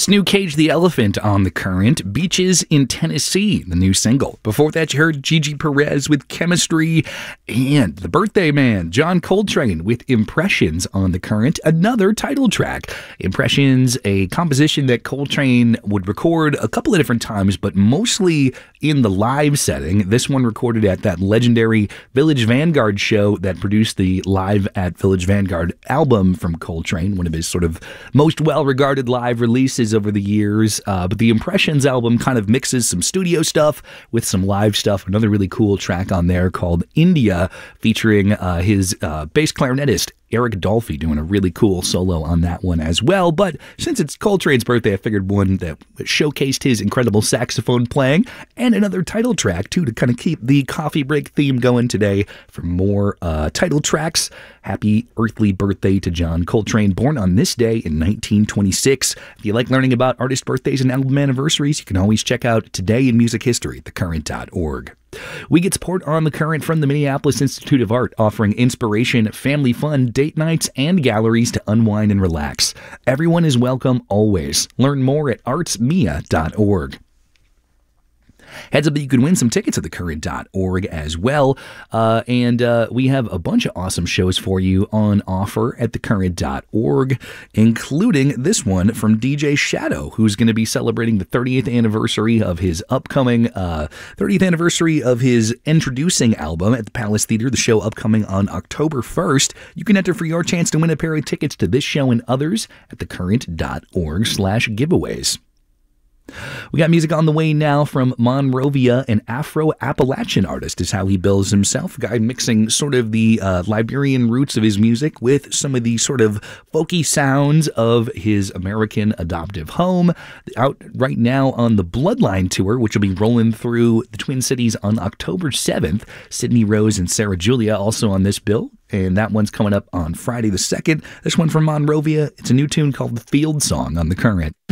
It's new Cage the Elephant on The Current, Beaches in Tennessee, the new single. Before that, you heard Gigi Perez with Chemistry, and the birthday man, John Coltrane, with Impressions on The Current, another title track. Impressions, a composition that Coltrane would record a couple of different times, but mostly in the live setting. This one recorded at that legendary Village Vanguard show that produced the Live at Village Vanguard album from Coltrane, one of his sort of most well-regarded live releases over the years. But the Impressions album kind of mixes some studio stuff with some live stuff. Another really cool track on there called India, featuring his bass clarinetist Eric Dolphy, doing a really cool solo on that one as well. But since it's Coltrane's birthday, I figured one that showcased his incredible saxophone playing, and another title track too, to kind of keep the coffee break theme going today for more title tracks. Happy earthly birthday to John Coltrane, born on this day in 1926. If you like learning about artist birthdays and album anniversaries, you can always check out Today in Music History at thecurrent.org. We get support on The Current from the Minneapolis Institute of Art, offering inspiration, family fun, date nights, and galleries to unwind and relax. Everyone is welcome always. Learn more at artsmia.org. Heads up that you can win some tickets at thecurrent.org as well. And we have a bunch of awesome shows for you on offer at thecurrent.org, including this one from DJ Shadow, who's going to be celebrating the 30th anniversary of his upcoming 30th anniversary of his Introducing album at the Palace Theater, the show upcoming on October 1st. You can enter for your chance to win a pair of tickets to this show and others at thecurrent.org/giveaways. We got music on the way now from Monrovia, an Afro-Appalachian artist is how he bills himself. A guy mixing sort of the Liberian roots of his music with some of the sort of folky sounds of his American adoptive home. Out right now on the Bloodline Tour, which will be rolling through the Twin Cities on October 7th. Sydney Rose and Sarah Julia also on this bill, and that one's coming up on Friday the 2nd. This one from Monrovia, it's a new tune called The Field Song on The Current.